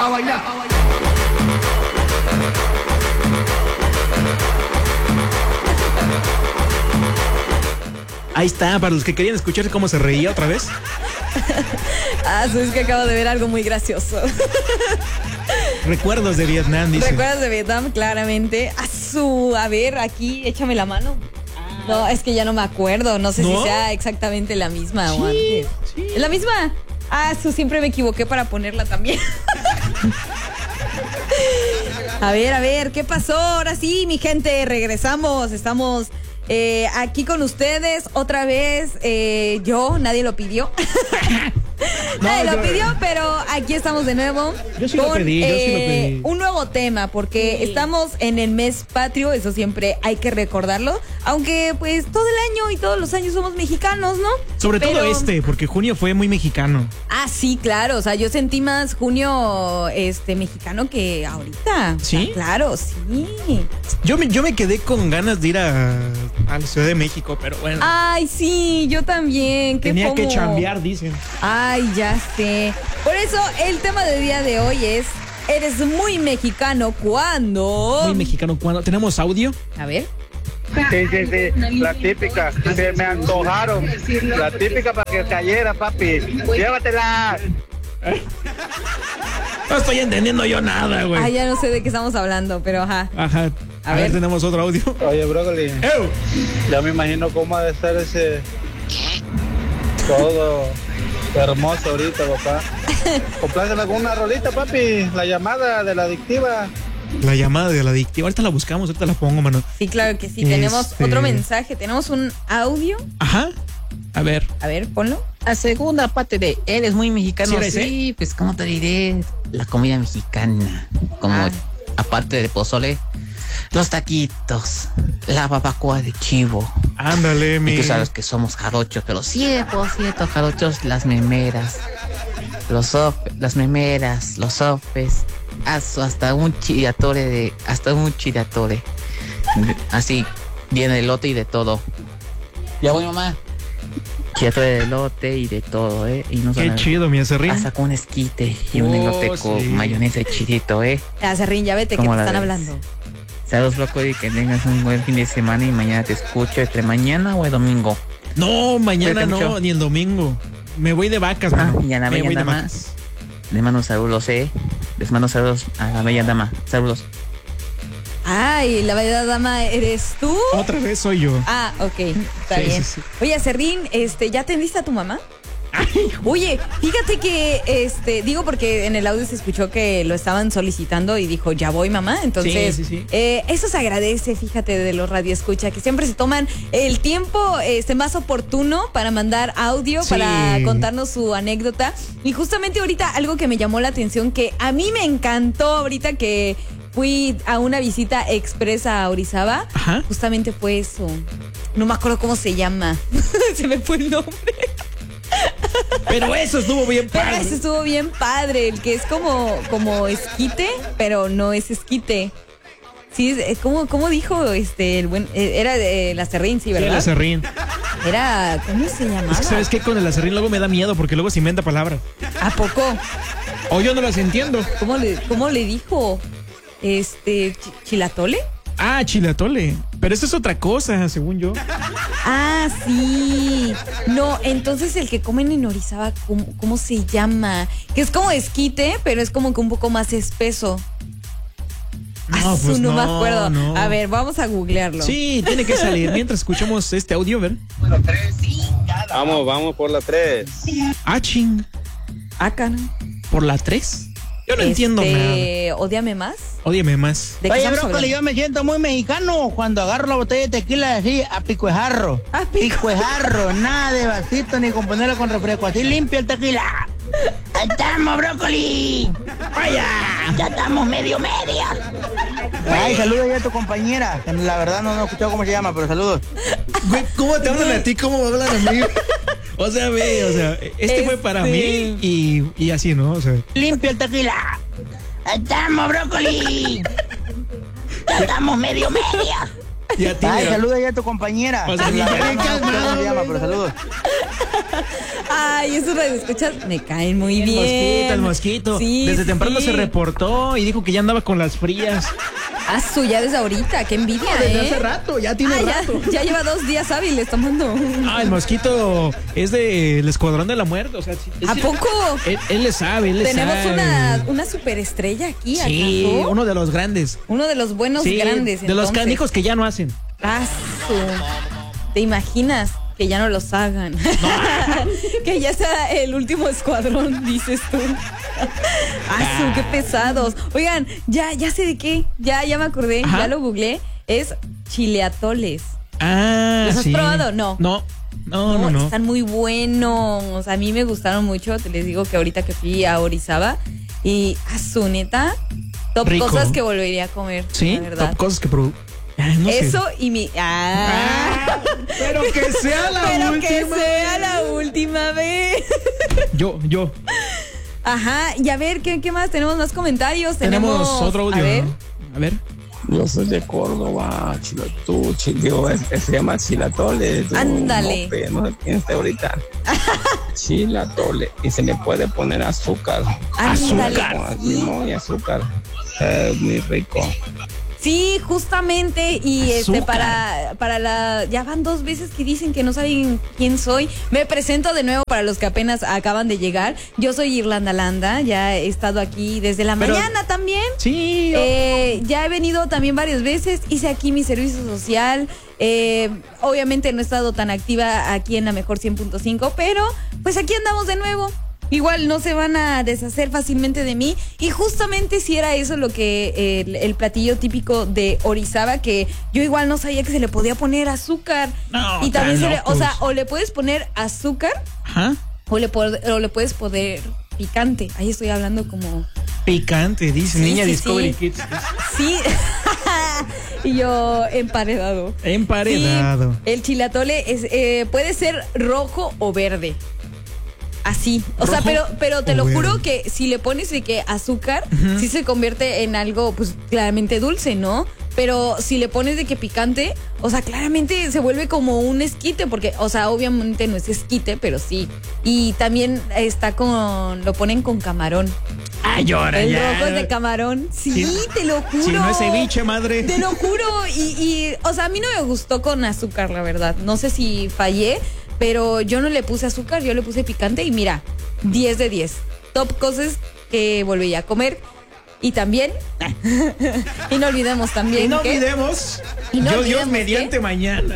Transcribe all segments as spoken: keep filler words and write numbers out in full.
a bailar. Ahí está, para los que querían escuchar cómo se reía otra vez. Ah, es que acabo de ver algo muy gracioso. Recuerdos de Vietnam, dice. Recuerdos de Vietnam, claramente. A su, a ver, aquí, échame la mano. No, es que ya no me acuerdo. No sé ¿No? si sea exactamente la misma sí, o antes. Sí. ¿Es la misma? Ah, su, siempre me equivoqué para ponerla también. A ver, a ver, ¿qué pasó? Ahora sí, mi gente, regresamos. Estamos eh, aquí con ustedes otra vez. Eh, yo, nadie lo pidió. No, nadie yo, lo pidió, pero aquí estamos de nuevo. Yo sí con, lo pedí, yo eh, sí lo pedí. Un nuevo tema, porque sí. estamos en el mes patrio, eso siempre hay que recordarlo. Aunque, pues, todo el año y todos los años somos mexicanos, ¿no? Sobre pero, todo este, porque junio fue muy mexicano. Ah, sí, claro. O sea, yo sentí más junio este mexicano que ahorita. ¿Sí? O sea, claro, sí. Yo me, yo me quedé con ganas de ir a, a la Ciudad de México, pero bueno. Ay, sí, yo también. ¿Qué Tenía como? que chambear, dicen. Ay, ya sé. Por eso el tema del día de hoy es: ¿eres muy mexicano cuando? Muy mexicano cuando. ¿Tenemos audio? A ver. Sí, sí, sí, la típica, se me antojaron, la típica para que cayera, papi, llévatela. No estoy entendiendo yo nada, güey. Ah, ya no sé de qué estamos hablando, pero ajá. Ajá, a, a ver. ver, tenemos otro audio. Oye, brócoli, ¡Ew! Ya me imagino cómo ha de estar ese, todo hermoso ahorita, papá. Compláceme con una rolita, papi, la llamada de la adictiva. La llamada de la adictiva. Ahorita la buscamos, ahorita la pongo, mano. Sí, claro que sí. Este... Tenemos otro mensaje. Tenemos un audio. Ajá. A ver. A ver, ponlo. La segunda parte de eres muy mexicano. Sí, sí pues, ¿cómo te diré? La comida mexicana. Como ah. aparte del pozole, los taquitos, la barbacoa de chivo. Ándale, mi. Y tú sabes que somos jarochos, pero cien por ciento jarochos, las memeras. Los sopes, las memeras, los sopes. Hasta un chiratore de, hasta un chiratore. Así, viene elote y de todo. Ya voy, mamá. Chiratore de elote y de todo, eh. Y no Qué son chido, mi acerrín. Hasta con un esquite y un oh, elote con sí. mayonesa y chilito, eh. Acerrín, ya vete que te están ves? hablando. Saludos, loco, y que tengas un buen fin de semana y mañana te escucho entre mañana o el domingo. No, mañana no, mucho. Ni el domingo. Me voy de vacas, ah, mano. Y a la Me bella voy dama. de vacas. Les mando saludos, eh. Les mando saludos a la bella dama. Saludos. Ay, la bella dama, ¿eres tú? Otra vez soy yo. Ah, ok, está sí, bien. Sí, sí. Oye, Serrín, este, ¿ya atendiste a tu mamá? Ay, oye, fíjate que, este, digo porque en el audio se escuchó que lo estaban solicitando y dijo, ya voy, mamá. Entonces, sí, sí, sí. Eh, eso se agradece, fíjate, de los radioescucha, que siempre se toman el tiempo este, más oportuno para mandar audio, sí. para contarnos su anécdota. Y justamente ahorita algo que me llamó la atención, que a mí me encantó ahorita que fui a una visita expresa a Orizaba, ajá, justamente fue eso. No me acuerdo cómo se llama. Se me fue el nombre. Pero eso estuvo bien padre. Pero eso estuvo bien padre. El que es como, como esquite, pero no es esquite. Sí, ¿cómo, cómo dijo este el buen? Era de el acerrín, sí, ¿verdad? Sí, el acerrín. Era, ¿cómo se llamaba? Es que, ¿sabes qué? Con el acerrín luego me da miedo porque luego se inventa palabras. ¿A poco? O yo no las entiendo. ¿Cómo le, cómo le dijo? Este, ¿chilatole? Ah, chilatole. Pero eso es otra cosa, según yo. Ah, sí. No, entonces el que comen en Orizaba, ¿cómo, cómo se llama? Que es como esquite, pero es como que un poco más espeso. No, ah, pues no, no me acuerdo. No. A ver, vamos a googlearlo. Sí, tiene que salir. Mientras escuchamos este audio, a ver. Vamos, vamos por la tres. Ah, ching. Acá, ¿no? ¿Por la tres? Yo no este, entiendo nada. ¿Ódiame más? Ódiame más. Oye, brócoli, yo me siento muy mexicano cuando agarro la botella de tequila así a picuejarro. A picuejarro, nada de vasito ni componerlo con refresco. Así limpio el tequila. ¡Ahí estamos, brócoli! ¡Vaya! Ya estamos medio media. Ay, saludos ya a tu compañera. La verdad no, no he escuchado cómo se llama, pero saludos. Güey, ¿cómo te hablan a ti? ¿Cómo hablan a mí? O sea, ve, o sea, este, este... fue para mí y, y así, ¿no? O sea. Limpio el tequila. ¡Ahí estamos, brócoli! Ya estamos medio media. Ya tiene. Ay, saluda ya a tu compañera. O sea, La ya verdad, bien no sé calmado, cómo se llama, güey. pero saludos. Ay, esos radioescuchas me caen muy El bien. mosquito, el mosquito. Sí, Desde sí, temprano sí. se reportó y dijo que ya andaba con las frías. Ah, su, ya desde ahorita, qué envidia, Desde ¿eh? hace rato, ya tiene Ah, ya, rato. ya lleva dos días hábiles tomando. Ah, el mosquito es del Escuadrón de la Muerte. O sea, sí, ¿A sí, poco? Él, él le sabe, él le Tenemos sabe. una, una superestrella aquí, Sí, ¿acaso? uno de los grandes. Uno de los buenos Sí, grandes. de los entonces. canijos que ya no hacen. Ah, su. ¿Te imaginas que ya no los hagan? Que ya sea el último escuadrón, dices tú. Ah, su, qué pesados. Oigan, ya, ya sé de qué. Ya, ya me acordé, Ajá. ya lo googleé. Es chileatoles. Ah, ¿Los has sí. probado? No. No, no, no, no. Están muy buenos. A mí me gustaron mucho. Te les digo que ahorita que fui a Orizaba y a su neta, top Rico. cosas que volvería a comer. Sí, la verdad. top cosas que produ... Ay, no sé. Eso y mi. Ah. Ah, pero que sea la Pero última. que sea la última vez. Yo, yo. Ajá, y a ver, ¿qué, qué más? Tenemos más comentarios. Tenemos, otro audio. A ver. ¿no? A ver. Yo soy de Córdoba, Chilatú, digo, es- es- se llama Chilatole. tú, Ándale. No, pe- no sé quién está ahorita. Chilatole. Y se le puede poner azúcar. Ándale. Con limón y azúcar. Es muy rico. Sí, justamente, y este Azúcar. para para la ya van dos veces que dicen que no saben quién soy. Me presento de nuevo para los que apenas acaban de llegar. Yo soy Irlanda Landa, ya he estado aquí desde la Pero- mañana también. Sí. yo- Eh, ya he venido también varias veces, hice aquí mi servicio social. Eh, obviamente no he estado tan activa aquí en la mejor cien punto cinco, pero pues aquí andamos de nuevo. Igual no se van a deshacer fácilmente de mí. Y justamente si era eso lo que eh, el, el platillo típico de Orizaba, que yo igual no sabía que se le podía poner azúcar. No, y también tan se le, o sea, locos. o le puedes poner azúcar Ajá. o le, pod- o le puedes poner picante. Ahí estoy hablando como... Picante, dice Sí, Niña sí, Discovery sí. Kids. Sí. Y yo emparedado. Emparedado. Sí, el chilatole es, eh, puede ser rojo o verde. Así. O sea, Rojo pero, pero te o lo verde. juro que si le pones de que azúcar, sí se convierte en algo, pues, claramente dulce, ¿no? Pero si le pones de que picante, o sea, claramente se vuelve como un esquite, porque, o sea, obviamente no es esquite, pero sí. Y también está con, lo ponen con camarón. Ay, llora El ya. rojo es de camarón. Sí, Sí. te lo juro. Si no es ceviche, madre. Te lo juro. Y, y, o sea, a mí no me gustó con azúcar, la verdad. No sé si fallé, pero yo no le puse azúcar, yo le puse picante y mira, diez de diez. Top cosas que volví a comer. Y también, y no olvidemos también Y no que olvidemos. Y no yo olvidemos Dios que- mediante mañana.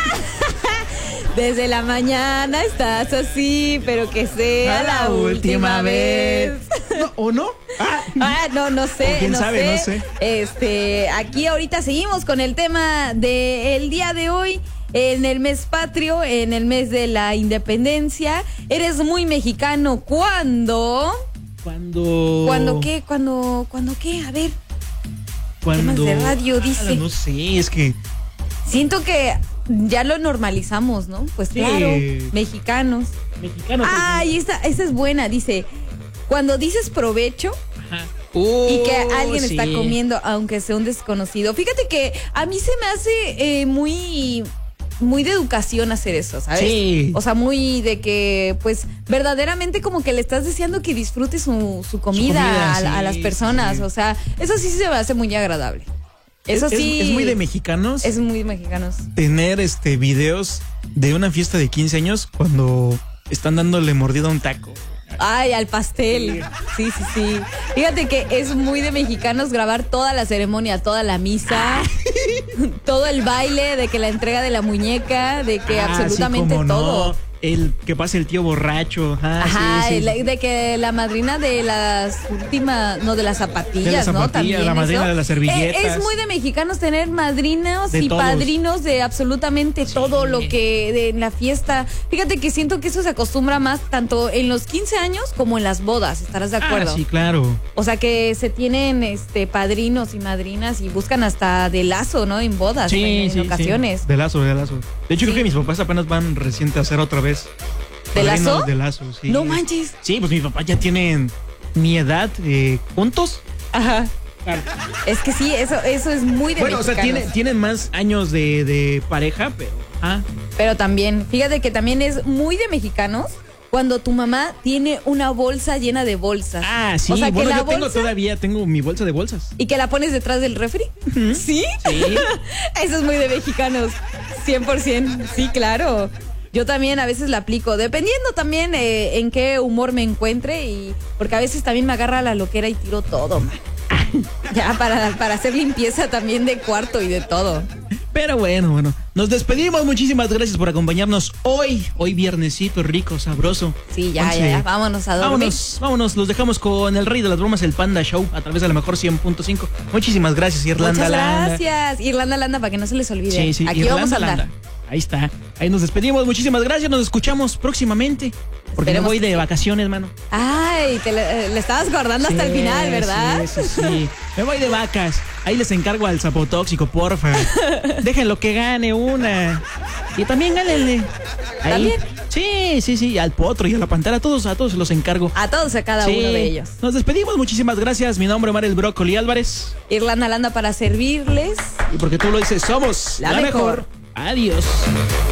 desde la mañana estás así, pero que sea A la, última vez. No, ¿O no? Ah, Ah, no, no sé, ¿O quién no sabe? sé. No sé. Este, aquí ahorita seguimos con el tema del día de hoy. En el mes patrio, en el mes de la independencia. Eres muy mexicano. ¿Cuándo? Cuando. ¿Cuándo qué? ¿Cuándo, ¿cuándo qué? A ver, Cuando. temas de radio, Ah, dice. no sé, es que. siento que ya lo normalizamos, ¿no? Pues Sí. claro, mexicanos. Mexicano. Ay, esta, esta es buena. Dice, cuando dices provecho, Ajá. y que Oh, alguien está sí. comiendo, aunque sea un desconocido. Fíjate que a mí se me hace eh, muy, muy de educación hacer eso, ¿sabes? Sí. O sea, muy de que, pues, verdaderamente como que le estás deseando que disfrute su, su comida, comida, a, a sí, las personas. sí. O sea, eso sí se me hace muy agradable. Eso Es- es- sí. Es, muy de mexicanos Es muy mexicanos. tener este videos de una fiesta de quince años cuando están dándole mordida a un taco. Ay, al pastel. Sí, sí, sí. Fíjate que es muy de mexicanos grabar toda la ceremonia, toda la misa, todo el baile, de que la entrega de la muñeca, de que Ah, absolutamente sí, cómo todo. no. El que pase el tío borracho. Ajá, Ajá, sí, sí. el- de que la madrina de las últimas, no, de las zapatillas, De las ¿no? zapatillas, También la madrina eso. de las servilletas. Eh, es muy de mexicanos tener madrinas De y todos. padrinos de absolutamente todo lo que de en la fiesta. Fíjate que siento que eso se acostumbra más tanto en los quince años como en las bodas, ¿estarás de acuerdo? Ah, sí, claro. O sea que se tienen este padrinos y madrinas y buscan hasta de lazo, ¿no? En bodas, Sí, en, en sí, ocasiones. sí. De lazo, de lazo. De hecho, Sí. creo que mis papás apenas van reciente a hacer otra vez. ¿De padrinos lazo? De lazo, sí. No manches. Sí, pues mis papás ya tienen mi edad eh, juntos. Ajá. Claro. Es que sí, eso, eso es muy de Bueno, o sea, mexicanos. tiene, tienen más años de, de pareja, pero. Ah, Pero también, fíjate que también es muy de mexicanos cuando tu mamá tiene una bolsa llena de bolsas. ah sí. O sea, que bueno, la yo tengo bolsa- todavía, tengo mi bolsa de bolsas. ¿Y que la pones detrás del refri? ¿Sí? Sí. Eso es muy de mexicanos. cien por ciento. Sí, claro. Yo también a veces la aplico, dependiendo también eh, en qué humor me encuentre y porque a veces también me agarra la loquera y tiro todo, man. Ya para, para hacer limpieza también de cuarto y de todo. Pero bueno, bueno. Nos despedimos. Muchísimas gracias por acompañarnos hoy. Hoy viernesito rico, sabroso. Sí, ya, Once. ya, ya. Vámonos a dormir. Vámonos, vámonos. Los dejamos con el rey de las bromas, el Panda Show, a través de la mejor cien punto cinco. Muchísimas gracias, Irlanda Muchas Landa. gracias. Irlanda Landa, para que no se les olvide. Sí, sí, Aquí Irlanda vamos a andar. Landa. Ahí está. Ahí nos despedimos. Muchísimas gracias. Nos escuchamos próximamente. Porque me Esperemos voy que de sí. vacaciones, mano. Ay, te le, le estabas guardando hasta el Sí, final, ¿verdad? Sí, sí, sí. Me voy de vacas. Ahí les encargo al sapo tóxico, porfa. Déjenlo que gane una. Y también gánenle. Ahí. ¿También? Sí, sí, sí. Al potro y a la pantera. A todos, a todos los encargo. A todos, a cada Sí. uno de ellos. Nos despedimos. Muchísimas gracias. Mi nombre es Mar el Brócoli Álvarez. Irlanda Landa para servirles. Y porque tú lo dices, somos La la, mejor. mejor. Adiós.